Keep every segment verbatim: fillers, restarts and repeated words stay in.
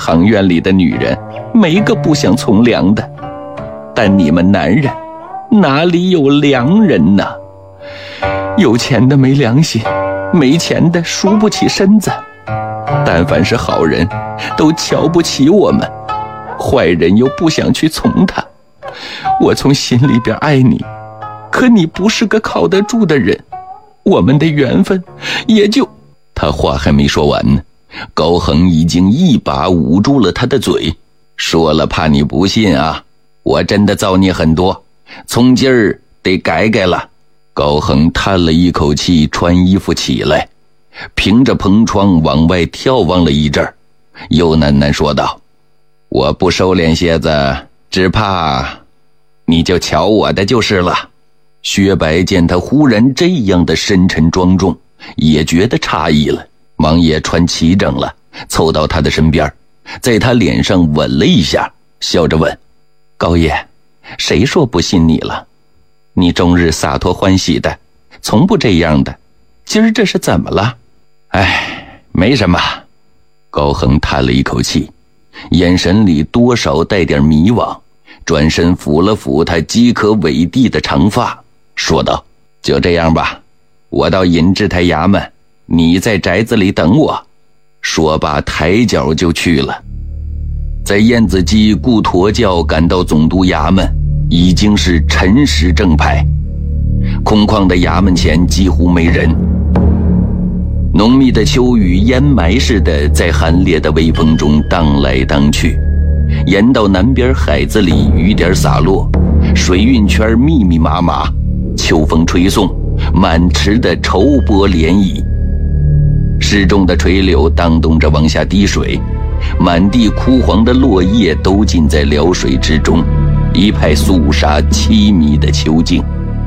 堂院里的女人没个不想从良的，但你们男人哪里有良人呢？有钱的没良心，没钱的输不起身子。但凡是好人都瞧不起我们，坏人又不想去从他。我从心里边爱你，可你不是个靠得住的人，我们的缘分也就……他话还没说完呢，高恒已经一把捂住了他的嘴，说了怕你不信啊，我真的造孽很多，从今儿得改改了。高恒叹了一口气，穿衣服起来，凭着篷窗往外眺望了一阵儿，又喃喃说道：我不收敛些子，只怕你就瞧我的就是了。薛白见他忽然这样的深沉庄重，也觉得诧异了，忙也穿齐整了，凑到他的身边，在他脸上吻了一下，笑着问：高爷，谁说不信你了？你终日洒脱欢喜的，从不这样的，今儿这是怎么了？哎，没什么。高恒叹了一口气，眼神里多少带点迷惘，转身抚了抚他饥渴委地的长发，说道：就这样吧，我到引制台衙门，你在宅子里等我。说罢抬脚就去了。在燕子基雇驼轿赶到总督衙门，已经是辰时正派，空旷的衙门前几乎没人。浓密的秋雨烟霾似的在寒冽的微风中荡来荡去，沿到南边海子里雨点洒落，水晕圈密密麻麻，秋风吹送，满池的绸波涟漪。市中的垂柳荡动着往下滴水，满地枯黄的落叶都浸在辽水之中，一派肃杀凄迷的秋静。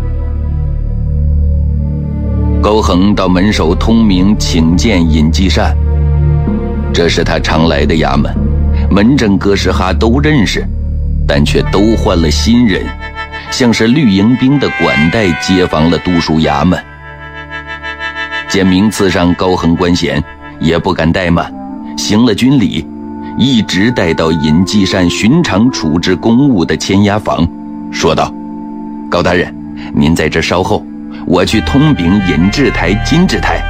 高恒到门首通明请见尹继善，这是他常来的衙门，门正哥什哈都认识，但却都换了新人，像是绿营兵的管带接防了督署衙门。见名次上高恒官衔，也不敢怠慢，行了军礼，一直带到尹继善寻常处置公务的签押房，说道：高大人，您在这稍后，我去通禀尹制台、金制台。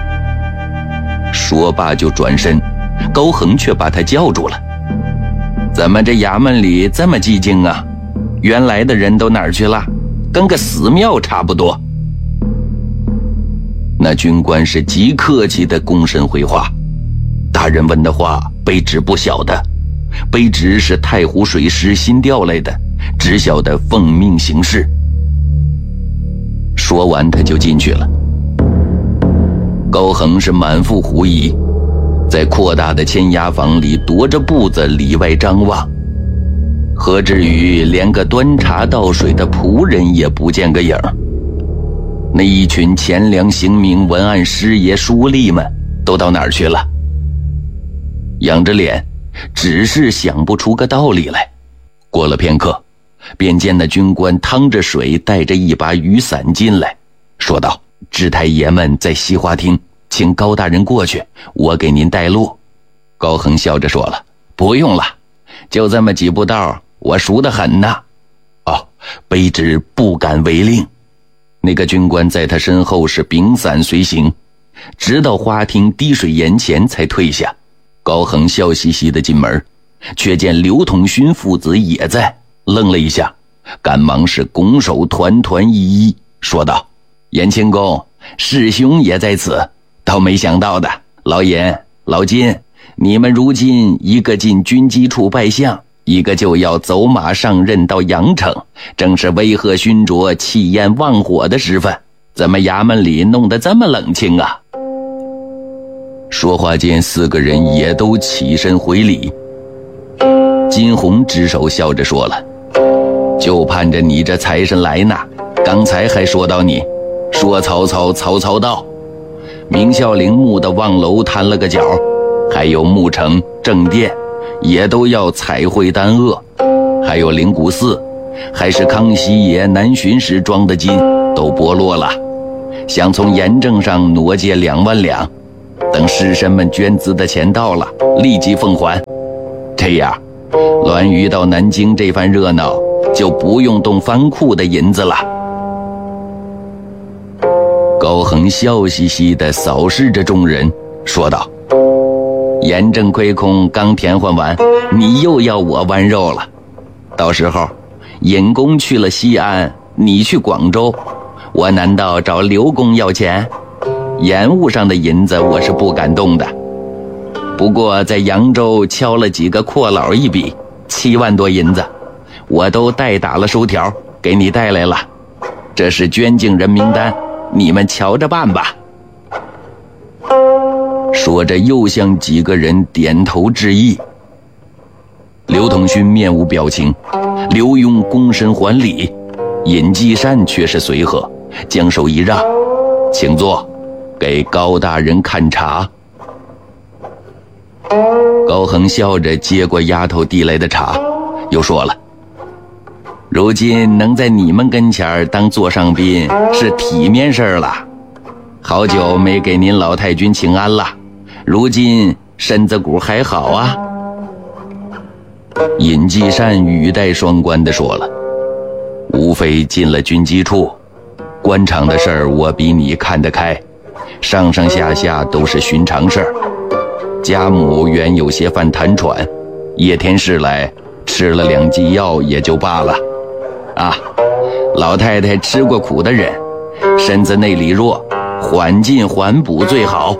说罢就转身，高恒却把他叫住了：怎么这衙门里这么寂静啊？原来的人都哪儿去了？跟个寺庙差不多。那军官是极客气的躬身回话：大人问的话卑职不晓得，卑职是太湖水师新调来的，只晓得奉命行事。说完他就进去了。高恒是满腹狐疑，在扩大的签押房里踱着步子里外张望，何至于连个端茶倒水的仆人也不见个影？那一群钱粮刑名文案师爷书吏们都到哪儿去了？仰着脸，只是想不出个道理来。过了片刻，便见那军官趟着水，带着一把雨伞进来，说道：制台爷们在西花厅，请高大人过去，我给您带路。高恒笑着说了：不用了，就这么几步道，我熟得很呐。哦，卑职不敢违令。那个军官在他身后是秉伞随行，直到花厅滴水岩前才退下。高恒笑嘻嘻地进门，却见刘统勋父子也在，愣了一下，赶忙是拱手团团一一说道：严清公，师兄也在此，倒没想到的。老严、老金，你们如今一个进军机处拜相，一个就要走马上任到阳城，正是威吓熏灼、气焰旺火的时分，怎么衙门里弄得这么冷清啊？说话间，四个人也都起身回礼。金红之手笑着说了：就盼着你这财神来呢，刚才还说到你，说曹操曹操到，明孝陵墓的望楼摊了个脚，还有牧城、正殿也都要彩绘丹鄂，还有灵谷寺，还是康熙爷南巡时装的金都剥落了，想从盐政上挪借两万两，等士绅们捐资的钱到了，立即奉还。 这样，栾瑜到南京这番热闹就不用动藩库的银子了。高恒笑嘻嘻地扫视着众人，说道：严正亏空刚填换完，你又要我剜肉了。到时候尹公去了西安，你去广州，我难道找刘公要钱？盐务上的银子我是不敢动的，不过在扬州敲了几个阔佬一笔，七万多银子，我都代打了收条给你带来了，这是捐敬人名单，你们瞧着办吧。说着又向几个人点头致意。刘统勋面无表情，刘墉躬身还礼，尹继善却是随和，将手一让：请坐，给高大人看茶。高恒笑着接过丫头递来的茶，又说了：如今能在你们跟前当座上宾是体面事儿了，好久没给您老太君请安了，如今身子骨还好啊？尹继善语带双关地说了：无非进了军机处，官场的事儿我比你看得开，上上下下都是寻常事儿。家母原有些犯痰喘，夜天市来吃了两剂药也就罢了。啊，老太太吃过苦的人，身子内里弱，缓进缓补最好。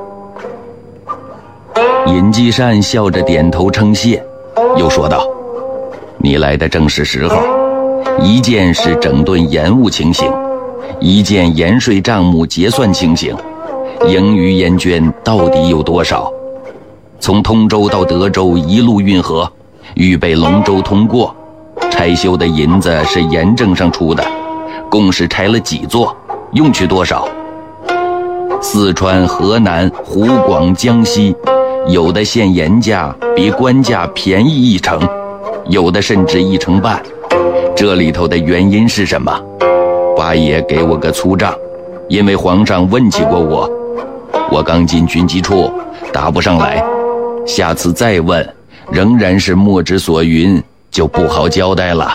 尹继善笑着点头称谢，又说道：你来的正是时候，一件是整顿盐务情形，一件盐税账目结算情形，盈余盐捐到底有多少？从通州到德州一路运河，预备龙舟通过，拆修的银子是盐政上出的，共是拆了几座，用去多少？四川、河南、湖广、江西，有的县盐价比官价便宜一成，有的甚至一成半，这里头的原因是什么？八爷给我个粗账，因为皇上问起过我，我刚进军机处答不上来，下次再问仍然是莫之所云，就不好交代了。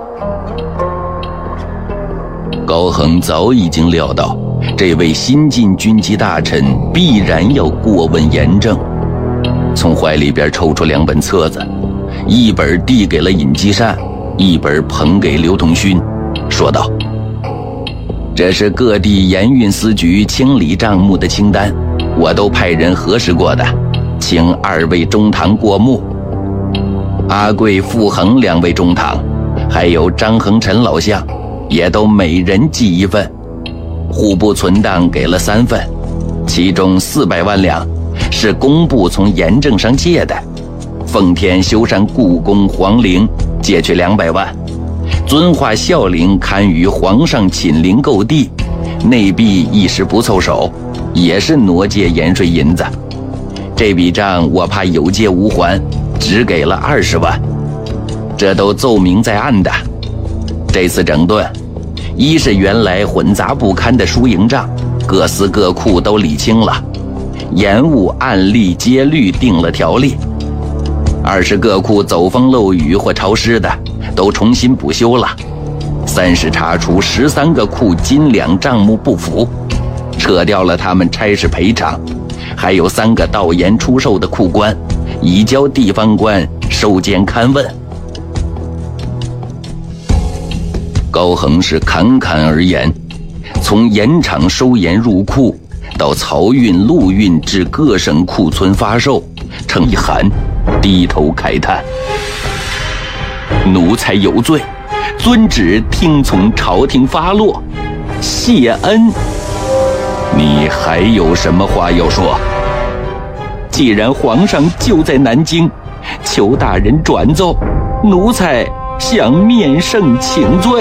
高恒早已经料到这位新晋军机大臣必然要过问严正，从怀里边抽出两本册子，一本递给了尹继善，一本捧给刘统勋，说道：这是各地盐运司局清理账目的清单，我都派人核实过的，请二位中堂过目。阿贵、傅恒两位中堂，还有张恒臣老相，也都每人寄一份。户部存档给了三份，其中四百万两是工部从盐政上借的，奉天修缮故宫皇陵借去两百万，遵化孝陵堪于皇上寝陵购地，内壁一时不凑手，也是挪借盐税银子。这笔账我怕有借无还，只给了二十万，这都奏明在案的。这次整顿，一是原来混杂不堪的输赢账，各司各库都理清了，盐务按例接律定了条例；二是各库走风漏雨或潮湿的，都重新补修了；三是查出十三个库斤两账目不符，撤掉了他们差事赔偿，还有三个盗盐出售的库官，移交地方官收监勘问。高恒是侃侃而言，从盐场收盐入库，到漕运、陆运至各省库存发售，程一寒低头慨叹：奴才有罪，遵旨听从朝廷发落，谢恩。你还有什么话要说？既然皇上就在南京，求大人转奏，奴才想面圣请罪。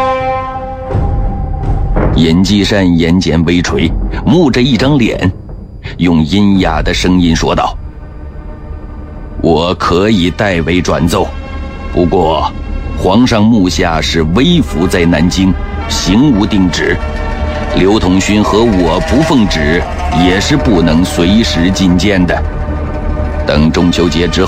尹继善眼睑微垂，木着一张脸，用阴哑的声音说道：我可以代为转奏，不过皇上目下是微服在南京，行无定旨，刘统勋和我不奉旨，也是不能随时觐见的。等中秋节之后